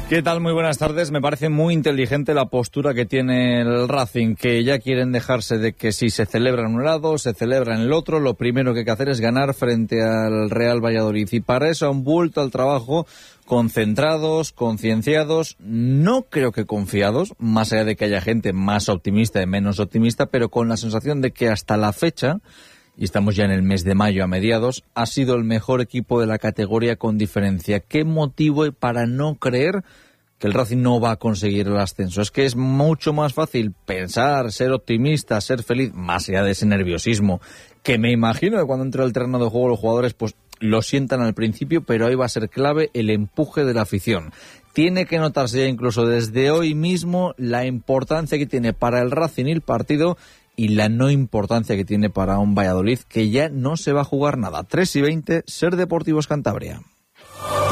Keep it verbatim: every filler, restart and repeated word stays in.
¿Qué tal? Muy buenas tardes. Me parece muy inteligente la postura que tiene el Racing, que ya quieren dejarse de que si se celebra en un lado, se celebra en el otro, lo primero que hay que hacer es ganar frente al Real Valladolid. Y para eso han vuelto al trabajo concentrados, concienciados, no creo que confiados, más allá de que haya gente más optimista y menos optimista, pero con la sensación de que hasta la fecha, y estamos ya en el mes de mayo a mediados, ha sido el mejor equipo de la categoría con diferencia. ¿Qué motivo hay para no creer que el Racing no va a conseguir el ascenso? Es que es mucho más fácil pensar, ser optimista, ser feliz, más allá de ese nerviosismo, que me imagino que cuando entre el terreno de juego los jugadores pues lo sientan al principio, pero ahí va a ser clave el empuje de la afición. Tiene que notarse ya incluso desde hoy mismo la importancia que tiene para el Racing el partido y la no importancia que tiene para un Valladolid que ya no se va a jugar nada. tres y veinte, Ser Deportivos Cantabria.